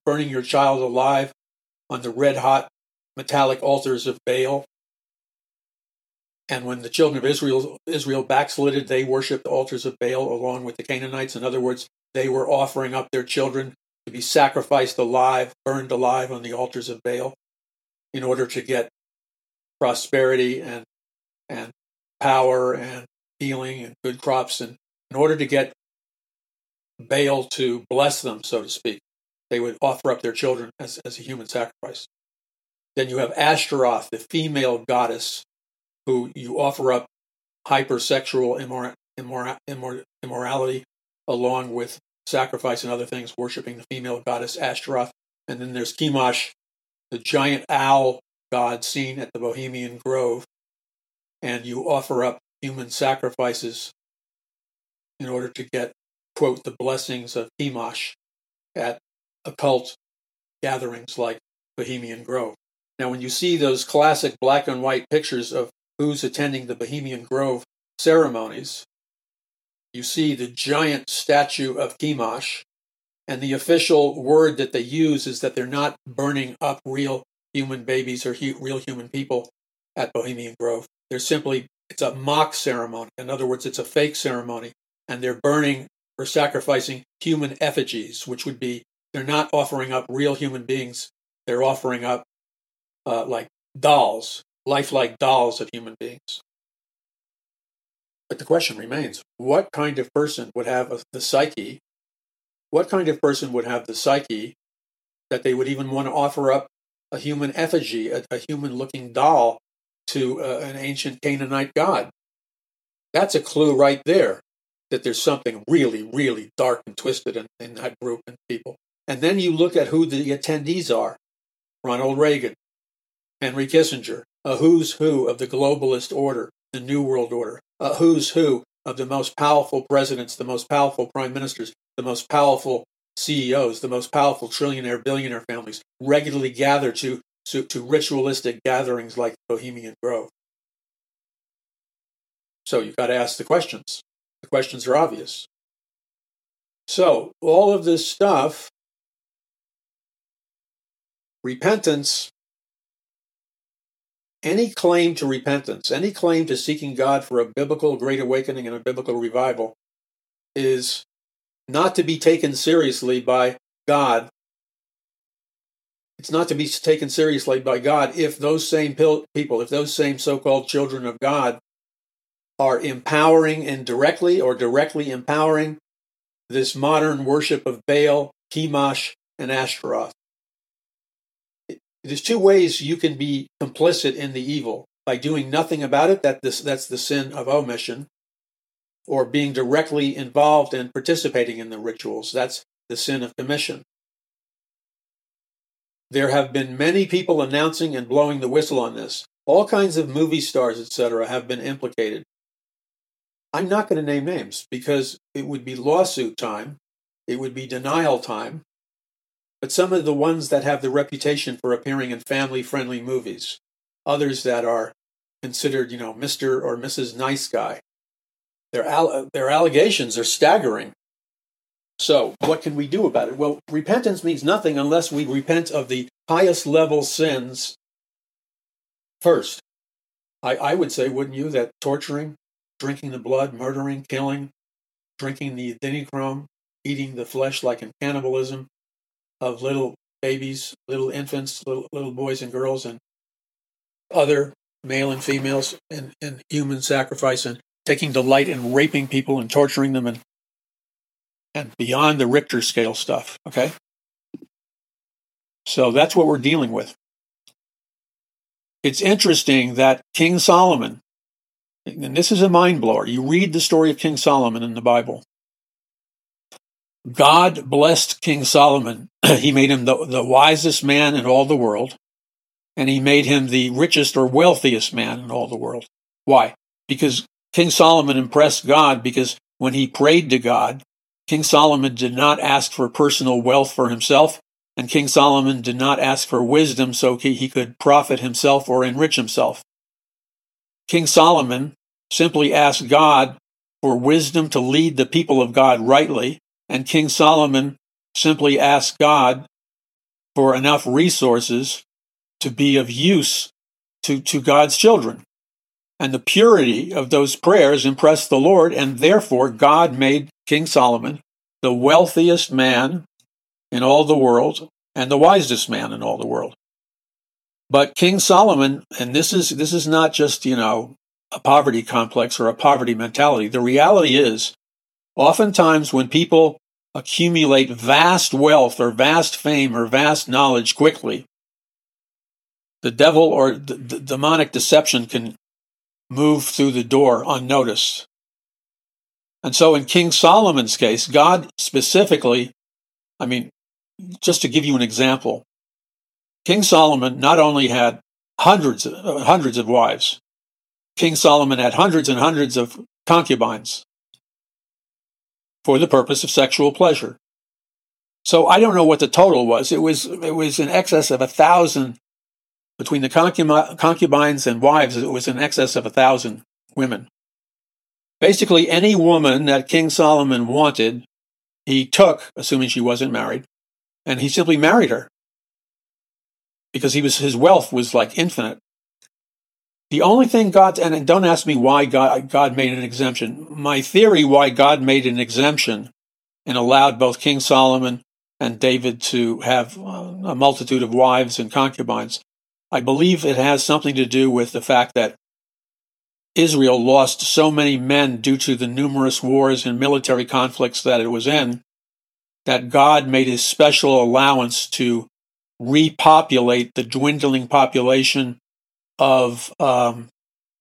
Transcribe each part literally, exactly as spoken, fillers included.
burning your child alive on the red-hot metallic altars of Baal. And when the children of Israel, Israel backslided, they worshipped the altars of Baal along with the Canaanites. In other words, they were offering up their children to be sacrificed alive, burned alive on the altars of Baal in order to get prosperity and and power and healing and good crops. And in order to get Baal to bless them, so to speak, they would offer up their children as, as a human sacrifice. Then you have Ashtaroth, the female goddess, who you offer up hypersexual immor- immor- immor- immorality along with sacrifice and other things, worshiping the female goddess Ashtaroth. And then there's Chemosh, the giant owl god seen at the Bohemian Grove, and you offer up human sacrifices in order to get, quote, the blessings of Chemosh at occult gatherings like Bohemian Grove. Now, when you see those classic black and white pictures of who's attending the Bohemian Grove ceremonies, you see the giant statue of Chemosh, and the official word that they use is that they're not burning up real human babies or hu- real human people at Bohemian Grove. They're simply, it's a mock ceremony. In other words, it's a fake ceremony, and they're burning or sacrificing human effigies, which would be, they're not offering up real human beings. They're offering up uh, like dolls, lifelike dolls of human beings. But the question remains, what kind of person would have a, the psyche, what kind of person would have the psyche that they would even want to offer up a human effigy, a, a human-looking doll to uh, an ancient Canaanite god? That's a clue right there that there's something really, really dark and twisted in, in that group and people. And then you look at who the attendees are. Ronald Reagan, Henry Kissinger, a who's who of the globalist order, the New World Order, a who's who of the most powerful presidents, the most powerful prime ministers, the most powerful C E Os, the most powerful trillionaire, billionaire families regularly gather to, to, to ritualistic gatherings like Bohemian Grove. So you've got to ask the questions. The questions are obvious. So all of this stuff, repentance, any claim to repentance, any claim to seeking God for a biblical great awakening and a biblical revival is not to be taken seriously by God. It's not to be taken seriously by God if those same people, if those same so-called children of God are empowering indirectly or directly empowering this modern worship of Baal, Chemosh, and Ashtaroth. There's two ways you can be complicit in the evil: by doing nothing about it, that this, that's the sin of omission, or being directly involved and participating in the rituals. That's the sin of commission. There have been many people announcing and blowing the whistle on this. All kinds of movie stars, et cetera, have been implicated. I'm not going to name names because it would be lawsuit time. It would be denial time. But some of the ones that have the reputation for appearing in family-friendly movies, others that are considered, you know, Mister or Missus Nice Guy, their al- their allegations are staggering. So what can we do about it? Well, repentance means nothing unless we repent of the highest level sins first. I, I would say, wouldn't you, that torturing, drinking the blood, murdering, killing, drinking the adrenochrome, eating the flesh like in cannibalism of little babies, little infants, little, little boys and girls, and other male and females, and, and human sacrifice, and taking delight in raping people and torturing them, and and beyond the Richter scale stuff, okay? So that's what we're dealing with. It's interesting that King Solomon, and this is a mind blower, you read the story of King Solomon in the Bible. God blessed King Solomon. He made him the, the wisest man in all the world, and he made him the richest or wealthiest man in all the world. Why? Because King Solomon impressed God, because when he prayed to God, King Solomon did not ask for personal wealth for himself, and King Solomon did not ask for wisdom so he could profit himself or enrich himself. King Solomon simply asked God for wisdom to lead the people of God rightly, and King Solomon simply asked God for enough resources to be of use to, to God's children. And the purity of those prayers impressed the Lord, and therefore God made King Solomon the wealthiest man in all the world and the wisest man in all the world. But King Solomon, and this is this is not just, you know, a poverty complex or a poverty mentality. The reality is, oftentimes when people accumulate vast wealth or vast fame or vast knowledge quickly, the devil or the, the demonic deception can move through the door unnoticed. And so in King Solomon's case, God specifically, I mean, just to give you an example, King Solomon not only had hundreds, uh, hundreds of wives, King Solomon had hundreds and hundreds of concubines for the purpose of sexual pleasure. So I don't know what the total was. It was it was in excess of a thousand. Between the concubines and wives, it was in excess of a thousand women. Basically, any woman that King Solomon wanted, he took, assuming she wasn't married, and he simply married her because he was his wealth was like infinite. The only thing God, and don't ask me why God, God made an exemption. My theory why God made an exemption and allowed both King Solomon and David to have a multitude of wives and concubines, I believe it has something to do with the fact that Israel lost so many men due to the numerous wars and military conflicts that it was in, that God made his special allowance to repopulate the dwindling population of um,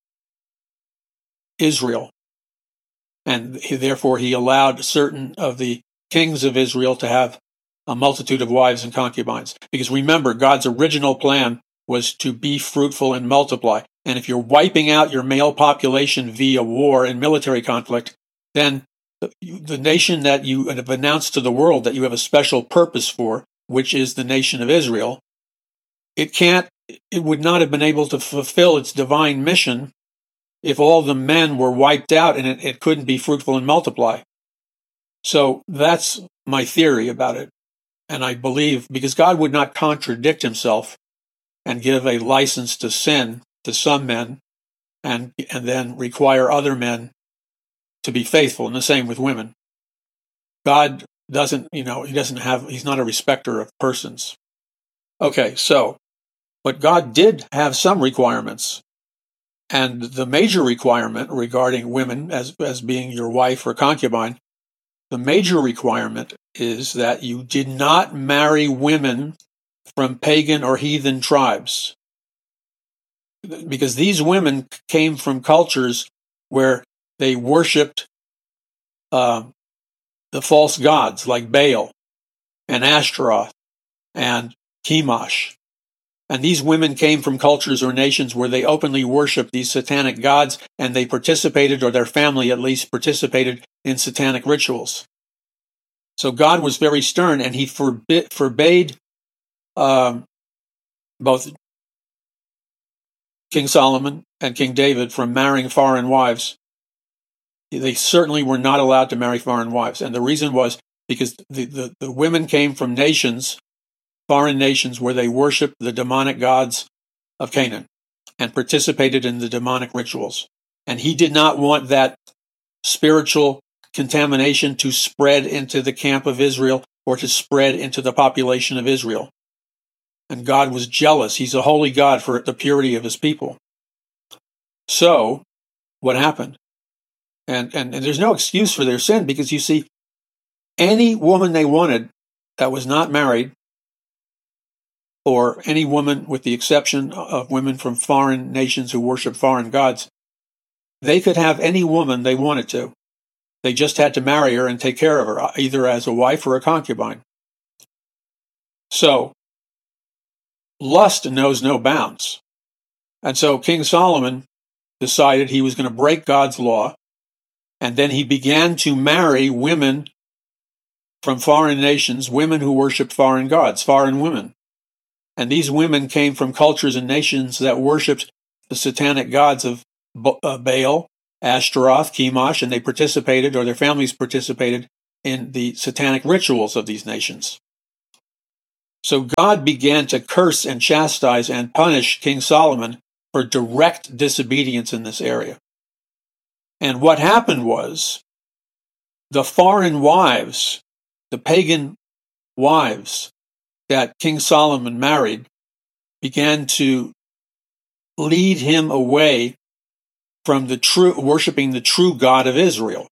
Israel. And therefore he allowed certain of the kings of Israel to have a multitude of wives and concubines. Because remember, God's original plan was to be fruitful and multiply. And if you're wiping out your male population via war and military conflict, then the, the nation that you have announced to the world that you have a special purpose for, which is the nation of Israel, it can't, it would not have been able to fulfill its divine mission if all the men were wiped out and it, it couldn't be fruitful and multiply. So that's my theory about it. And I believe, because God would not contradict himself and give a license to sin to some men, and and then require other men to be faithful. And the same with women. God doesn't, you know, he doesn't have, he's not a respecter of persons. Okay, so, but God did have some requirements. And the major requirement regarding women as, as being your wife or concubine, the major requirement is that you did not marry women from pagan or heathen tribes. Because these women came from cultures where they worshipped uh, the false gods like Baal and Ashtaroth and Chemosh. And these women came from cultures or nations where they openly worshipped these satanic gods, and they participated, or their family at least participated, in satanic rituals. So God was very stern, and he forbid, forbade um, both King Solomon and King David from marrying foreign wives. They certainly were not allowed to marry foreign wives. And the reason was because the, the, the women came from nations, foreign nations, where they worshiped the demonic gods of Canaan and participated in the demonic rituals. And he did not want that spiritual contamination to spread into the camp of Israel or to spread into the population of Israel. And God was jealous. He's a holy God for the purity of his people. So, what happened? And, and, and there's no excuse for their sin, because you see, any woman they wanted that was not married, or any woman with the exception of women from foreign nations who worship foreign gods, they could have any woman they wanted to. They just had to marry her and take care of her, either as a wife or a concubine. So, lust knows no bounds. And so King Solomon decided he was going to break God's law, and then he began to marry women from foreign nations, women who worship foreign gods, foreign women. And these women came from cultures and nations that worshipped the satanic gods of Baal, Ashtaroth, Chemosh, and they participated, or their families participated, in the satanic rituals of these nations. So God began to curse and chastise and punish King Solomon for direct disobedience in this area. And what happened was the foreign wives, the pagan wives that King Solomon married, began to lead him away from the true, worshiping the true God of Israel.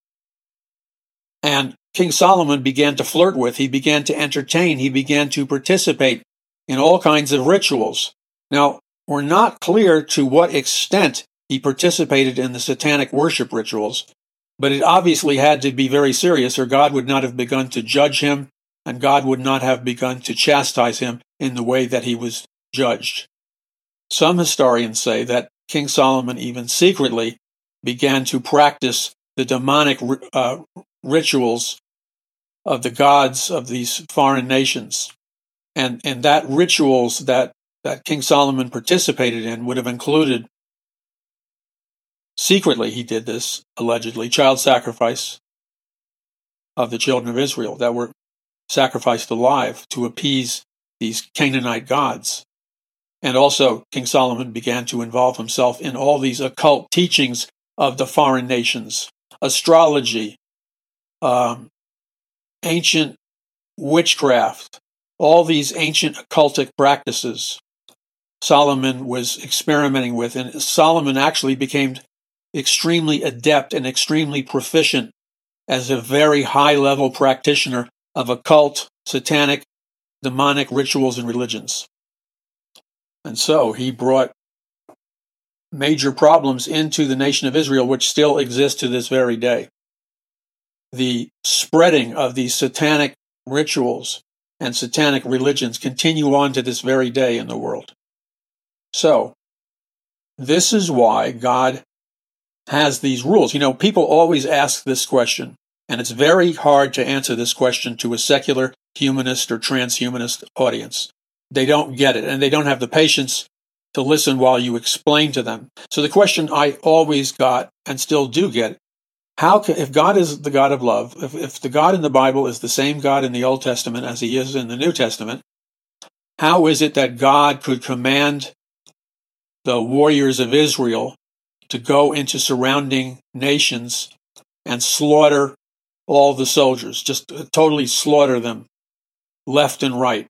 And King Solomon began to flirt with, he began to entertain, he began to participate in all kinds of rituals. Now, we're not clear to what extent he participated in the satanic worship rituals, but it obviously had to be very serious, or God would not have begun to judge him, and God would not have begun to chastise him in the way that he was judged. Some historians say that King Solomon even secretly began to practice the demonic uh, rituals of the gods of these foreign nations. And, and that rituals that, that King Solomon participated in would have included, secretly he did this, allegedly, child sacrifice of the children of Israel that were sacrificed alive to appease these Canaanite gods. And also, King Solomon began to involve himself in all these occult teachings of the foreign nations, astrology, um, ancient witchcraft, all these ancient occultic practices Solomon was experimenting with. And Solomon actually became extremely adept and extremely proficient as a very high-level practitioner of occult, satanic, demonic rituals and religions. And so he brought major problems into the nation of Israel, which still exist to this very day. The spreading of these satanic rituals and satanic religions continue on to this very day in the world. So, this is why God has these rules. You know, people always ask this question, and it's very hard to answer this question to a secular humanist or transhumanist audience. They don't get it, and they don't have the patience to listen while you explain to them. So the question I always got, and still do get, how can, if God is the God of love, if, if the God in the Bible is the same God in the Old Testament as he is in the New Testament, how is it that God could command the warriors of Israel to go into surrounding nations and slaughter all the soldiers, just totally slaughter them left and right?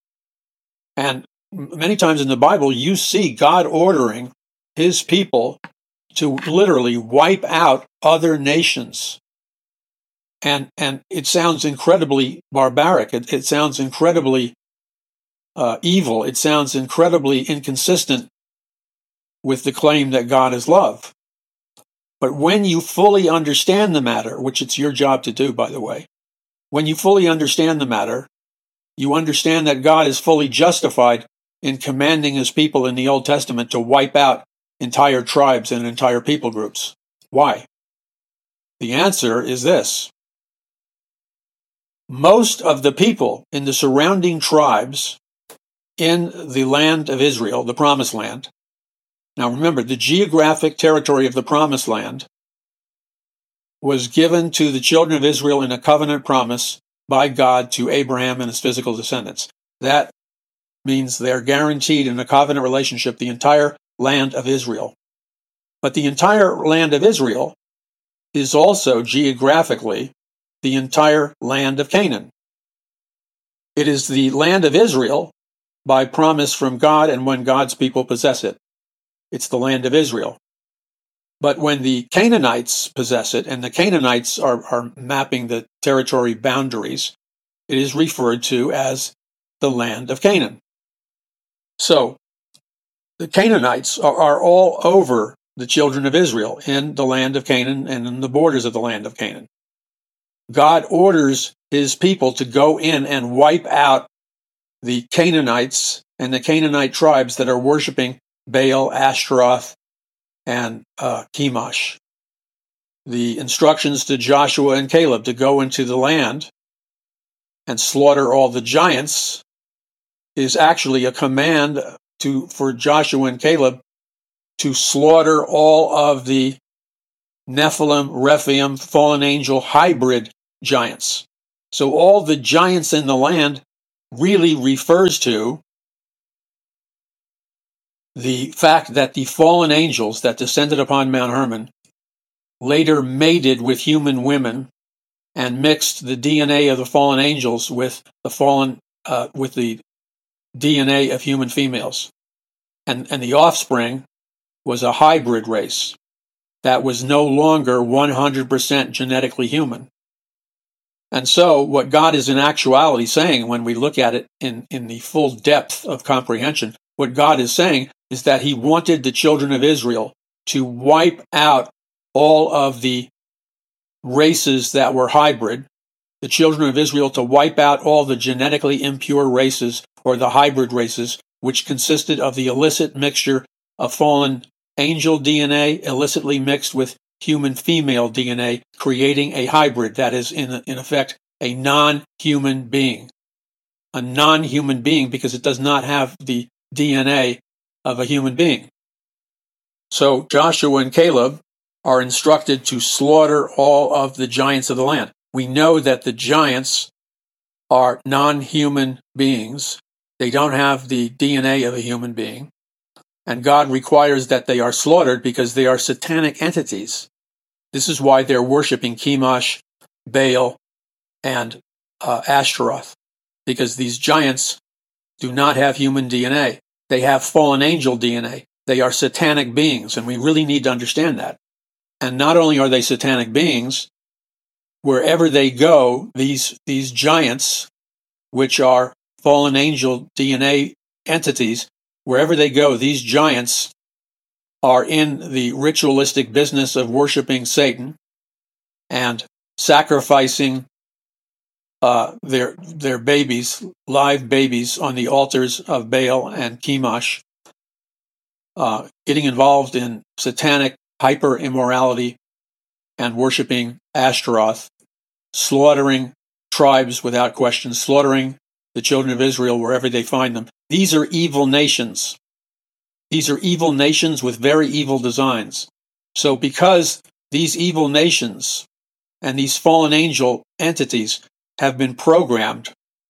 And many times in the Bible, you see God ordering his people to literally wipe out other nations. And and it sounds incredibly barbaric. It, it sounds incredibly uh, evil. It sounds incredibly inconsistent with the claim that God is love. But when you fully understand the matter, which it's your job to do, by the way, when you fully understand the matter, you understand that God is fully justified in commanding his people in the Old Testament to wipe out entire tribes and entire people groups. Why? The answer is this. Most of the people in the surrounding tribes in the land of Israel, the Promised Land. Now remember, the geographic territory of the Promised Land was given to the children of Israel in a covenant promise by God to Abraham and his physical descendants. That means they're guaranteed in a covenant relationship the entire land of Israel. But the entire land of Israel is also geographically the entire land of Canaan. It is the land of Israel by promise from God and when God's people possess it. It's the land of Israel. But when the Canaanites possess it, and the Canaanites are, are mapping the territory boundaries, it is referred to as the land of Canaan. So, the Canaanites are, are all over the children of Israel in the land of Canaan and in the borders of the land of Canaan. God orders his people to go in and wipe out the Canaanites and the Canaanite tribes that are worshiping Baal, Ashtaroth, and uh, Chemosh. The instructions to Joshua and Caleb to go into the land and slaughter all the giants is actually a command to for Joshua and Caleb to slaughter all of the Nephilim, Rephaim, fallen angel hybrid giants. So all the giants in the land really refers to the fact that the fallen angels that descended upon Mount Hermon later mated with human women and mixed the D N A of the fallen angels with the fallen uh, with the D N A of human females, and and the offspring was a hybrid race that was no longer one hundred percent genetically human. And so what God is in actuality saying, when we look at it in, in the full depth of comprehension, what God is saying is that he wanted the children of Israel to wipe out all of the races that were hybrid, the children of Israel to wipe out all the genetically impure races or the hybrid races, which consisted of the illicit mixture of fallen angel D N A illicitly mixed with human female D N A, creating a hybrid that is, in, in effect, a non-human being. A non-human being because it does not have the D N A of a human being. So Joshua and Caleb are instructed to slaughter all of the giants of the land. We know that the giants are non-human beings. They don't have the D N A of a human being. And God requires that they are slaughtered because they are satanic entities. This is why they're worshiping Chemosh, Baal, and uh, Ashtaroth, because these giants do not have human D N A. They have fallen angel D N A. They are satanic beings, and we really need to understand that. And not only are they satanic beings, wherever they go, these, these giants, which are fallen angel D N A entities, wherever they go, these giants are in the ritualistic business of worshiping Satan and sacrificing uh, their their babies, live babies, on the altars of Baal and Chemosh, uh, getting involved in satanic hyper-immorality and worshiping Ashtaroth, slaughtering tribes without question, slaughtering the children of Israel wherever they find them. These are evil nations. These are evil nations with very evil designs. So because these evil nations and these fallen angel entities have been programmed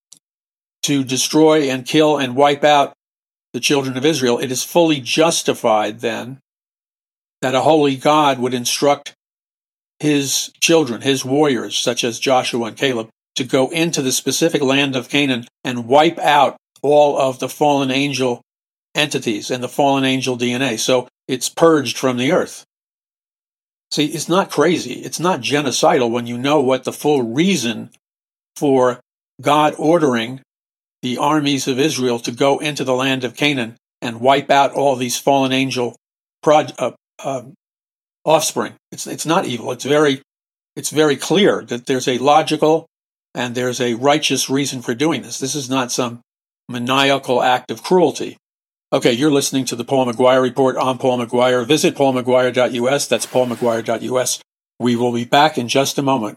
to destroy and kill and wipe out the children of Israel, it is fully justified then that a holy God would instruct his children, his warriors, such as Joshua and Caleb, to go into the specific land of Canaan and wipe out all of the fallen angel entities and the fallen angel D N A. So it's purged from the earth. See, it's not crazy. It's not genocidal when you know what the full reason for God ordering the armies of Israel to go into the land of Canaan and wipe out all these fallen angel prod, uh, uh, offspring. It's it's not evil. It's very it's very clear that there's a logical and there's a righteous reason for doing this. This is not some maniacal act of cruelty. Okay, you're listening to the Paul McGuire Report. I'm Paul McGuire. Visit paul mcguire dot u s. That's paul mcguire dot u s. We will be back in just a moment.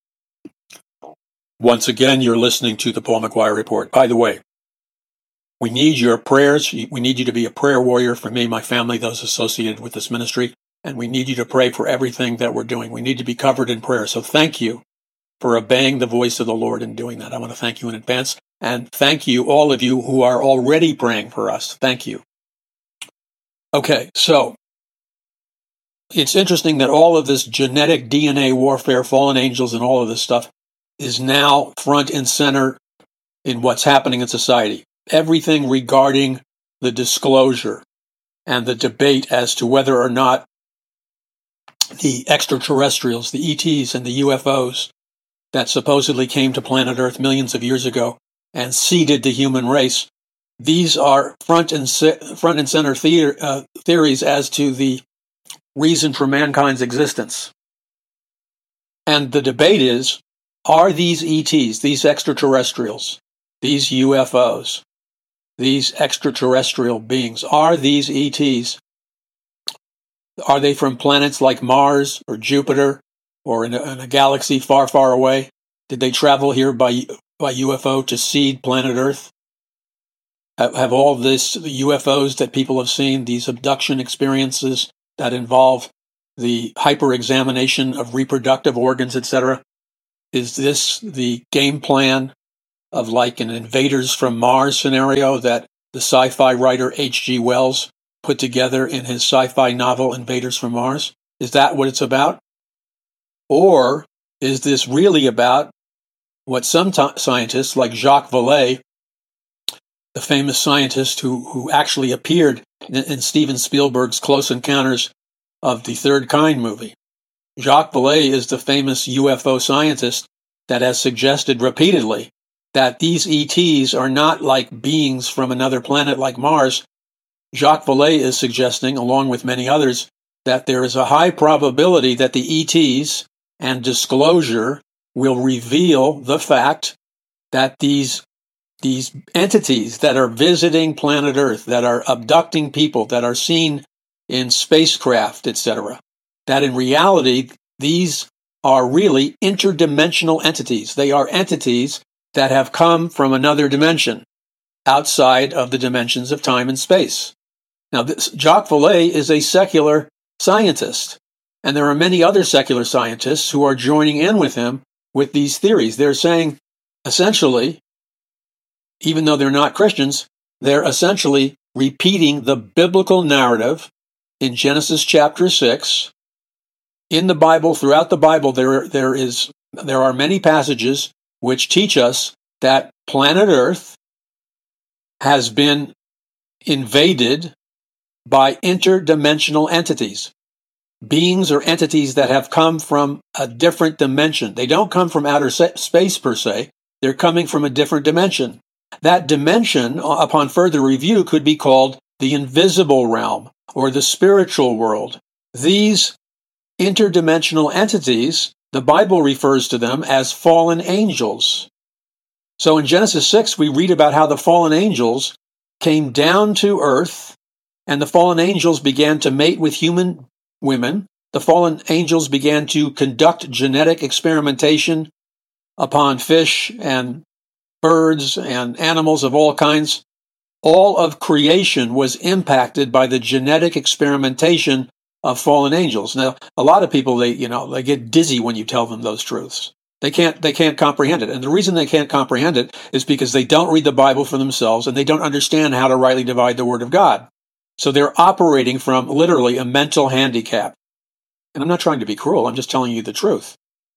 Once again, you're listening to the Paul McGuire Report. By the way, we need your prayers. We need you to be a prayer warrior for me, my family, those associated with this ministry, and we need you to pray for everything that we're doing. We need to be covered in prayer. So thank you for obeying the voice of the Lord and doing that. I want to thank you in advance. And thank you, all of you who are already praying for us. Thank you. Okay, so it's interesting that all of this genetic D N A warfare, fallen angels, and all of this stuff is now front and center in what's happening in society. Everything regarding the disclosure and the debate as to whether or not the extraterrestrials, the E Ts, and the U F Os that supposedly came to planet Earth millions of years ago and seeded the human race, these are front and front and center theor- uh, theories as to the reason for mankind's existence. And the debate is, are these E Ts, these extraterrestrials, these U F Os, these extraterrestrial beings, are these E Ts, are they from planets like Mars or Jupiter or in a, in a galaxy far, far away? Did they travel here by by U F O to seed planet Earth? Have, have all this the U F Os that people have seen, these abduction experiences that involve the hyper-examination of reproductive organs, et cetera, is this the game plan of like an invaders from Mars scenario that the sci-fi writer H G Wells put together in his sci-fi novel Invaders from Mars? Is that what it's about? Or is this really about what some t- scientists like Jacques Vallée, the famous scientist who, who actually appeared in, in Steven Spielberg's Close Encounters of the Third Kind movie. Jacques Vallée is the famous U F O scientist that has suggested repeatedly that these E Ts are not like beings from another planet like Mars. Jacques Vallée is suggesting, along with many others, that there is a high probability that the E Ts and disclosure will reveal the fact that these these entities that are visiting planet Earth, that are abducting people, that are seen in spacecraft, et cetera, that in reality, these are really interdimensional entities. They are entities that have come from another dimension, outside of the dimensions of time and space. Now, this, Jacques Vallée is a secular scientist, and there are many other secular scientists who are joining in with him with these theories. They're saying, essentially, even though they're not Christians, they're essentially repeating the biblical narrative in Genesis chapter six. In the Bible, throughout the Bible, there, there is, there are many passages which teach us that planet Earth has been invaded by interdimensional entities, beings or entities that have come from a different dimension. They don't come from outer space per se. They're coming from a different dimension. That dimension, upon further review, could be called the invisible realm or the spiritual world. These interdimensional entities, the Bible refers to them as fallen angels. So in Genesis six, we read about how the fallen angels came down to earth, and the fallen angels began to mate with human women. The fallen angels began to conduct genetic experimentation upon fish and birds and animals of all kinds. All of creation was impacted by the genetic experimentation of fallen angels. Now, a lot of people, they, you know, they get dizzy when you tell them those truths. They can't, they can't comprehend it. And the reason they can't comprehend it is because they don't read the Bible for themselves and they don't understand how to rightly divide the Word of God. So they're operating from literally a mental handicap. And I'm not trying to be cruel. I'm just telling you the truth.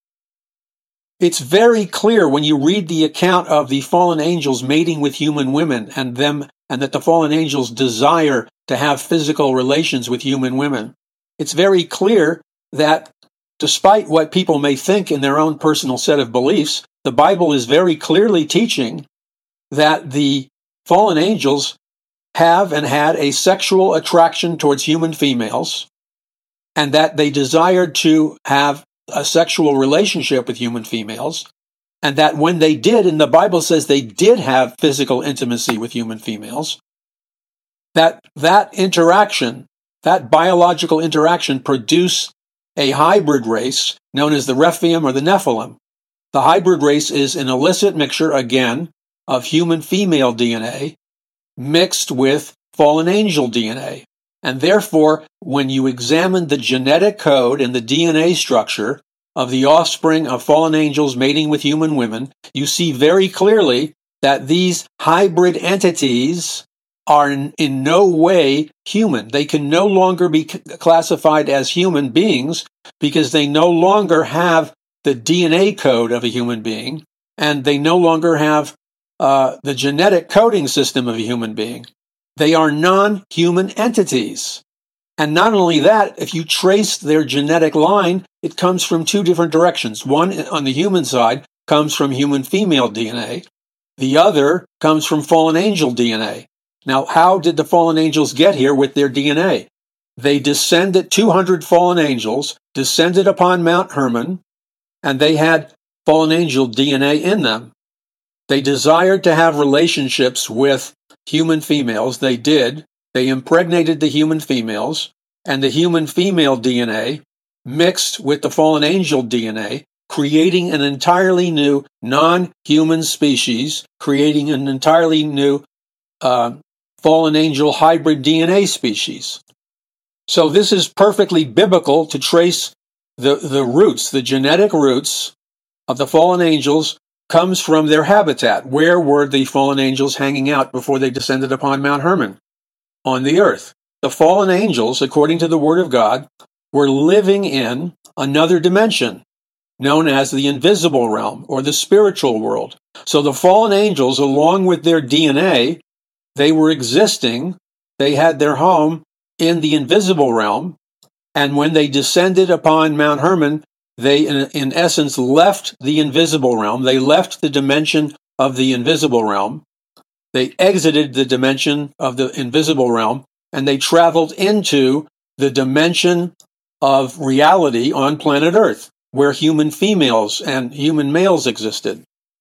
It's very clear when you read the account of the fallen angels mating with human women and them, and that the fallen angels desire to have physical relations with human women. It's very clear that despite what people may think in their own personal set of beliefs, the Bible is very clearly teaching that the fallen angels have and had a sexual attraction towards human females, and that they desired to have a sexual relationship with human females, and that when they did, and the Bible says they did have physical intimacy with human females, that that interaction, that biological interaction produced a hybrid race known as the Rephaim or the Nephilim. The hybrid race is an illicit mixture, again, of human female D N A mixed with fallen angel D N A. And therefore, when you examine the genetic code and the D N A structure of the offspring of fallen angels mating with human women, you see very clearly that these hybrid entities are in, in no way human. They can no longer be c- classified as human beings because they no longer have the D N A code of a human being, and they no longer have uh, the genetic coding system of a human being. They are non-human entities. And not only that, if you trace their genetic line, it comes from two different directions. One, on the human side, comes from human female D N A. The other comes from fallen angel D N A. Now, how did the fallen angels get here with their D N A? They descended, two hundred fallen angels descended upon Mount Hermon, and they had fallen angel D N A in them. They desired to have relationships with human females. They did. They impregnated the human females, and the human female D N A mixed with the fallen angel D N A, creating an entirely new non-human species, creating an entirely new uh, fallen angel hybrid D N A species. So this is perfectly biblical to trace the, the roots, the genetic roots of the fallen angels comes from their habitat. Where were the fallen angels hanging out before they descended upon Mount Hermon? On the earth. The fallen angels, according to the Word of God, were living in another dimension known as the invisible realm or the spiritual world. So the fallen angels, along with their D N A, they were existing, they had their home in the invisible realm, and when they descended upon Mount Hermon, they, in, in essence, left the invisible realm. They left the dimension of the invisible realm. They exited the dimension of the invisible realm, and they traveled into the dimension of reality on planet Earth, where human females and human males existed.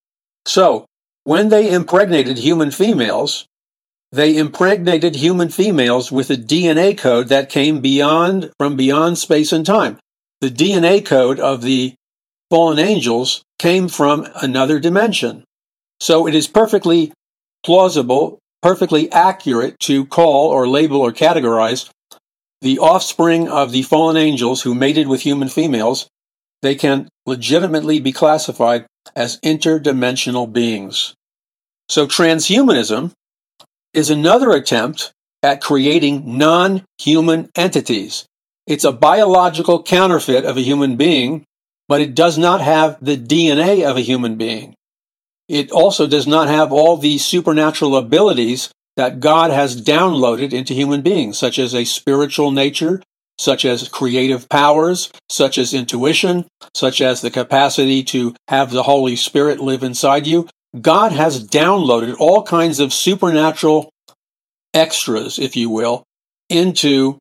So, when they impregnated human females, they impregnated human females with a D N A code that came beyond, from beyond space and time. The D N A code of the fallen angels came from another dimension. So it is perfectly plausible, perfectly accurate to call or label or categorize the offspring of the fallen angels who mated with human females. They can legitimately be classified as interdimensional beings. So transhumanism is another attempt at creating non-human entities. It's a biological counterfeit of a human being, but it does not have the D N A of a human being. It also does not have all the supernatural abilities that God has downloaded into human beings, such as a spiritual nature, such as creative powers, such as intuition, such as the capacity to have the Holy Spirit live inside you. God has downloaded all kinds of supernatural extras, if you will, into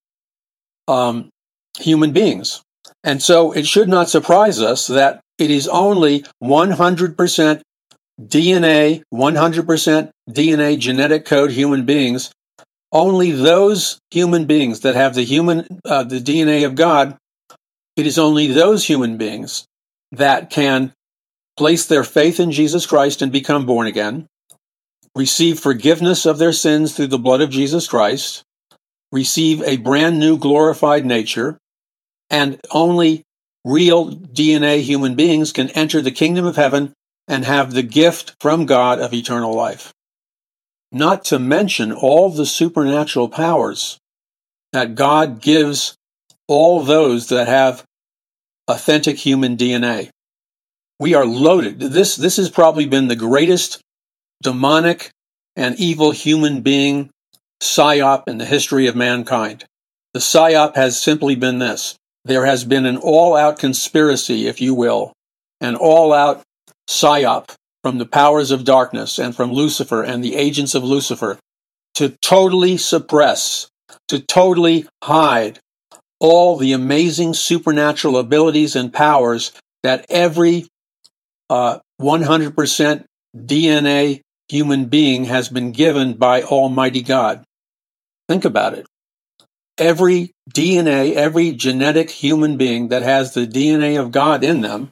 um, human beings. And so it should not surprise us that it is only one hundred percent D N A, one hundred percent D N A genetic code human beings. Only those human beings that have the human, uh, the D N A of God, it is only those human beings that can place their faith in Jesus Christ and become born again, receive forgiveness of their sins through the blood of Jesus Christ, receive a brand new glorified nature, and only real D N A human beings can enter the kingdom of heaven and have the gift from God of eternal life. Not to mention all the supernatural powers that God gives all those that have authentic human D N A. We are loaded. This, this has probably been the greatest demonic and evil human being psyop in the history of mankind. The psyop has simply been this. There has been an all-out conspiracy, if you will, an all-out psyop from the powers of darkness and from Lucifer and the agents of Lucifer to totally suppress, to totally hide all the amazing supernatural abilities and powers that every uh, one hundred percent D N A human being has been given by Almighty God. Think about it. Every D N A, every genetic human being that has the D N A of God in them,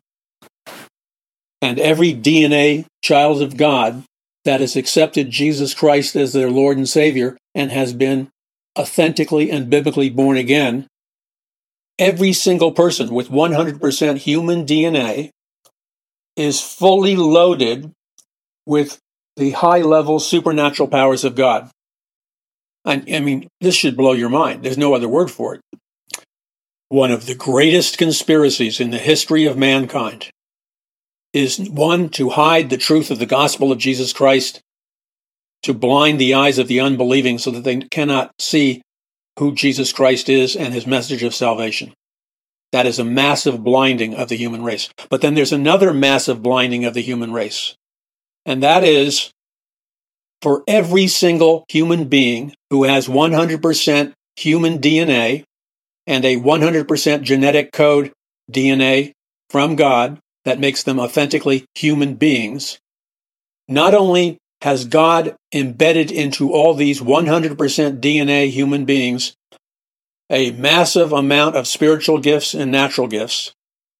and every D N A child of God that has accepted Jesus Christ as their Lord and Savior and has been authentically and biblically born again, every single person with one hundred percent human D N A is fully loaded with the high-level supernatural powers of God. I, I mean, this should blow your mind. There's no other word for it. One of the greatest conspiracies in the history of mankind is, one, to hide the truth of the gospel of Jesus Christ, to blind the eyes of the unbelieving so that they cannot see who Jesus Christ is and his message of salvation. That is a massive blinding of the human race. But then there's another massive blinding of the human race, and that is for every single human being who has one hundred percent human D N A and a one hundred percent genetic code D N A from God that makes them authentically human beings. Not only has God embedded into all these one hundred percent D N A human beings a massive amount of spiritual gifts and natural gifts,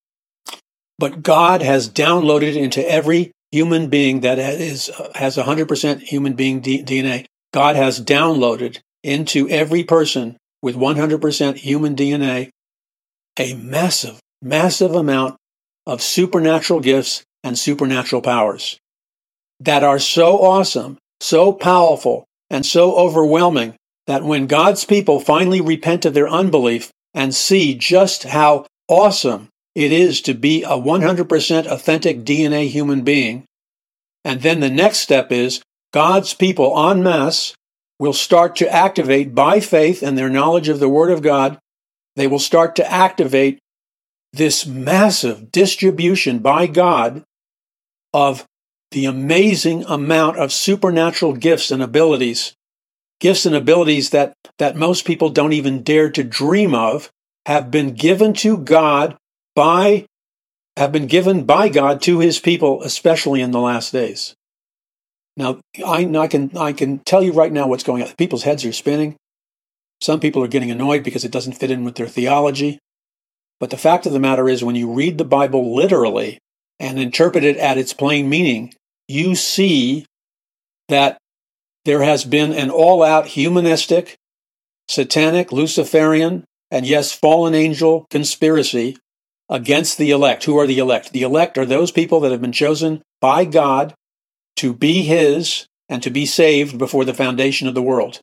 but God has downloaded into every human being that is has one hundred percent human being D N A. God has downloaded into every person with one hundred percent human D N A a massive, massive amount of supernatural gifts and supernatural powers that are so awesome, so powerful, and so overwhelming that when God's people finally repent of their unbelief and see just how awesome it is to be a one hundred percent authentic D N A human being, and then the next step is God's people en masse will start to activate by faith and their knowledge of the Word of God. They will start to activate this massive distribution by God of the amazing amount of supernatural gifts and abilities, gifts and abilities that, that most people don't even dare to dream of, have been given to God by, have been given by God to His people, especially in the last days. Now, I, I can I can tell you right now what's going on. People's heads are spinning. Some people are getting annoyed because it doesn't fit in with their theology. But the fact of the matter is, when you read the Bible literally and interpret it at its plain meaning, you see that there has been an all-out humanistic, satanic, Luciferian, and yes, fallen angel conspiracy against the elect. Who are the elect? The elect are those people that have been chosen by God to be His and to be saved before the foundation of the world.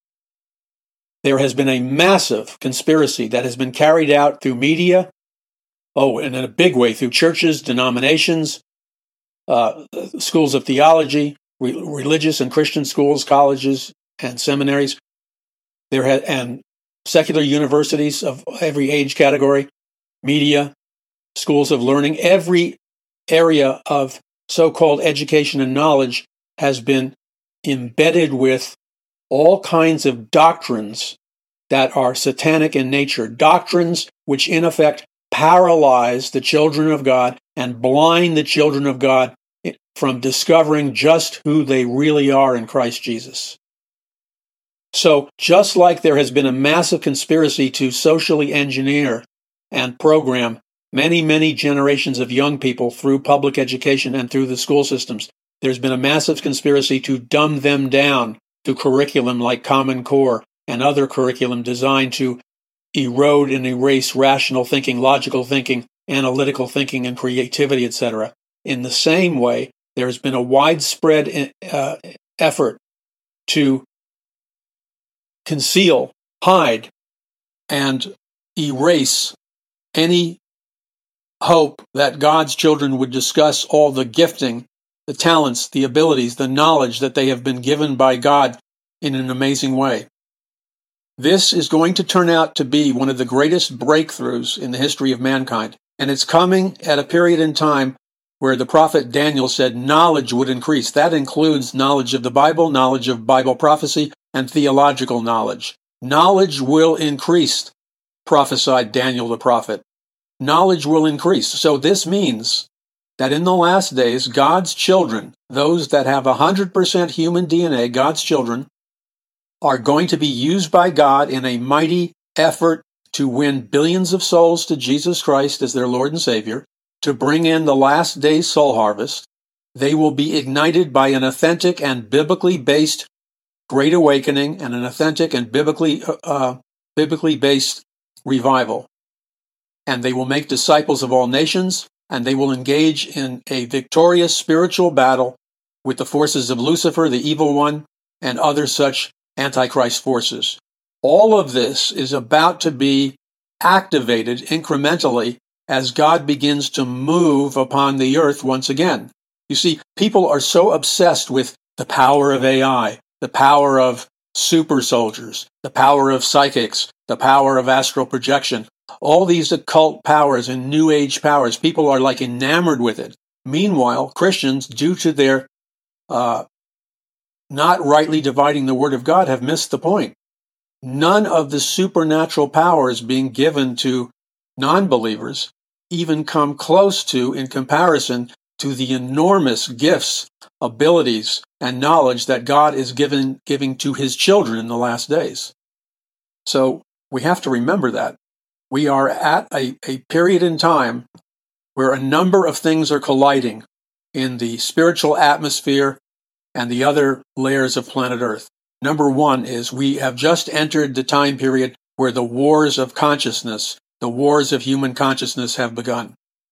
There has been a massive conspiracy that has been carried out through media, oh, and in a big way through churches, denominations, uh, schools of theology, re- religious and Christian schools, colleges, and seminaries, there ha- and secular universities of every age category, media, schools of learning. Every area of so-called education and knowledge has been embedded with all kinds of doctrines that are satanic in nature, doctrines which in effect paralyze the children of God and blind the children of God from discovering just who they really are in Christ Jesus. So just like there has been a massive conspiracy to socially engineer and program many, many generations of young people through public education and through the school systems, there's been a massive conspiracy to dumb them down through curriculum like Common Core and other curriculum designed to erode and erase rational thinking, logical thinking, analytical thinking, and creativity, et cetera. In the same way, there has been a widespread uh, effort to conceal, hide, and erase any hope that God's children would discuss all the gifting, the talents, the abilities, the knowledge that they have been given by God in an amazing way. This is going to turn out to be one of the greatest breakthroughs in the history of mankind, and it's coming at a period in time where the prophet Daniel said knowledge would increase. That includes knowledge of the Bible, knowledge of Bible prophecy, and theological knowledge. Knowledge will increase, prophesied Daniel the prophet. Knowledge will increase. So this means that in the last days, God's children, those that have one hundred percent human D N A, God's children, are going to be used by God in a mighty effort to win billions of souls to Jesus Christ as their Lord and Savior, to bring in the last day's soul harvest. They will be ignited by an authentic and biblically based Great Awakening and an authentic and biblically uh, biblically based revival. And they will make disciples of all nations, and they will engage in a victorious spiritual battle with the forces of Lucifer, the evil one, and other such Antichrist forces. All of this is about to be activated incrementally as God begins to move upon the earth once again. You see, people are so obsessed with the power of A I, the power of super soldiers, the power of psychics, the power of astral projection, all these occult powers and new age powers. People are like enamored with it. Meanwhile, Christians, due to their uh, not rightly dividing the Word of God, have missed the point. None of the supernatural powers being given to non-believers even come close to, in comparison to the enormous gifts, abilities, and knowledge that God is given, giving to His children in the last days. So we have to remember that. We are at a, a period in time where a number of things are colliding in the spiritual atmosphere and the other layers of planet Earth. Number one is we have just entered the time period where the wars of consciousness, the wars of human consciousness have begun.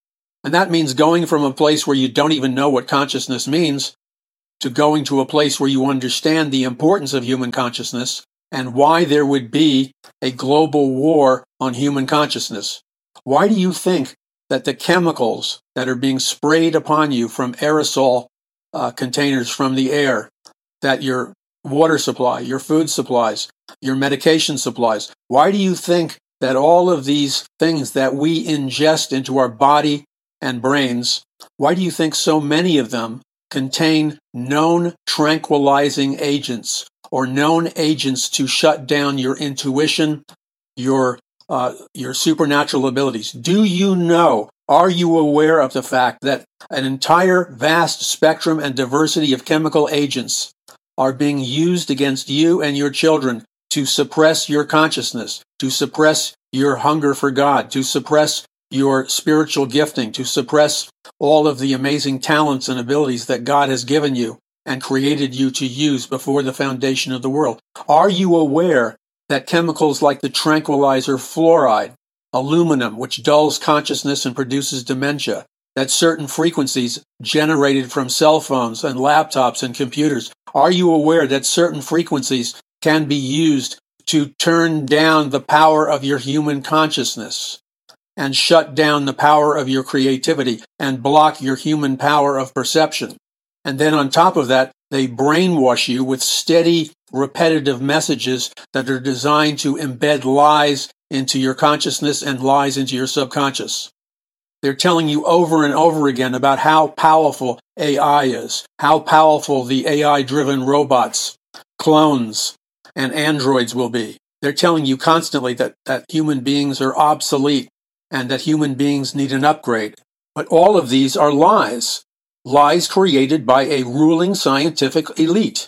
And that means going from a place where you don't even know what consciousness means to going to a place where you understand the importance of human consciousness and why there would be a global war on human consciousness. Why do you think that the chemicals that are being sprayed upon you from aerosol uh, containers from the air, that your water supply, your food supplies, your medication supplies, why do you think that all of these things that we ingest into our body and brains, why do you think so many of them contain known tranquilizing agents or known agents to shut down your intuition, your uh, your supernatural abilities? Do you know, are you aware of the fact that an entire vast spectrum and diversity of chemical agents are being used against you and your children to suppress your consciousness, to suppress your hunger for God, to suppress your spiritual gifting, to suppress all of the amazing talents and abilities that God has given you and created you to use before the foundation of the world? Are you aware that chemicals like the tranquilizer fluoride, aluminum, which dulls consciousness and produces dementia, that certain frequencies generated from cell phones and laptops and computers, are you aware that certain frequencies can be used to turn down the power of your human consciousness and shut down the power of your creativity and block your human power of perception? And then on top of that, they brainwash you with steady, repetitive messages that are designed to embed lies into your consciousness and lies into your subconscious. They're telling you over and over again about how powerful A I is, how powerful the A I-driven robots, clones, and androids will be. They're telling you constantly that, that human beings are obsolete and that human beings need an upgrade. But all of these are lies, lies created by a ruling scientific elite.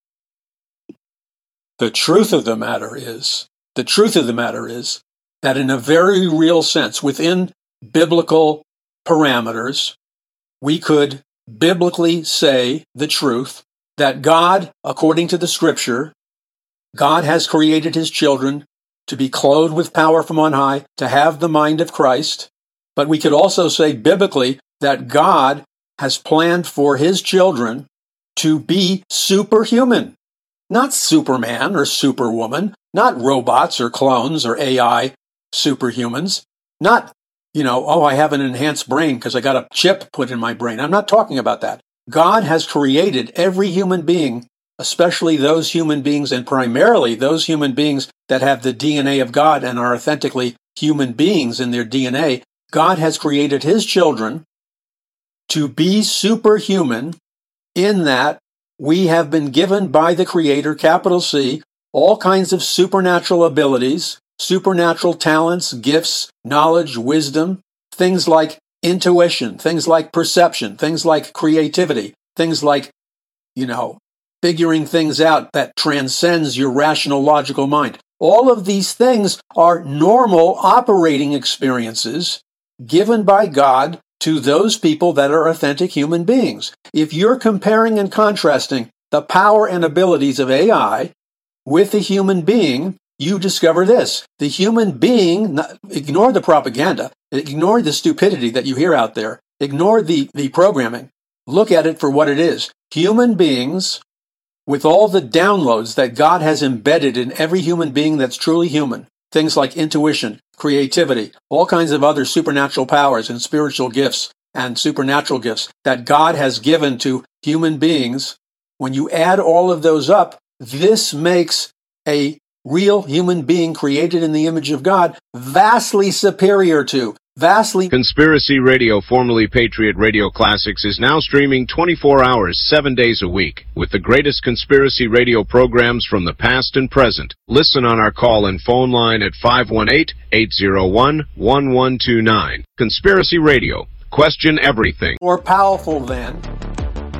The truth of the matter is, the truth of the matter is that in a very real sense, within biblical parameters, we could biblically say the truth that God, according to the scripture, God has created his children to be clothed with power from on high, to have the mind of Christ. But we could also say biblically that God has planned for his children to be superhuman, not Superman or Superwoman, not robots or clones or A I superhumans, not, you know, oh, I have an enhanced brain because I got a chip put in my brain. I'm not talking about that. God has created every human being, especially those human beings and primarily those human beings that have the D N A of God and are authentically human beings in their D N A. God has created his children to be superhuman in that we have been given by the Creator, capital C, all kinds of supernatural abilities, supernatural talents, gifts, knowledge, wisdom, things like intuition, things like perception, things like creativity, things like, you know, figuring things out that transcends your rational, logical mind. All of these things are normal operating experiences given by God to those people that are authentic human beings. If you're comparing and contrasting the power and abilities of A I with the human being, you discover this. The human being, ignore the propaganda, ignore the stupidity that you hear out there, ignore the, the programming. Look at it for what it is. Human beings, with all the downloads that God has embedded in every human being that's truly human, things like intuition, creativity, all kinds of other supernatural powers and spiritual gifts and supernatural gifts that God has given to human beings, when you add all of those up, this makes a real human being created in the image of God vastly superior to, vastly... Conspiracy Radio, formerly Patriot Radio Classics, is now streaming twenty-four hours, seven days a week, with the greatest conspiracy radio programs from the past and present. Listen on our call and phone line at five one eight, eight zero one, one one two nine. Conspiracy Radio. Question everything. More powerful than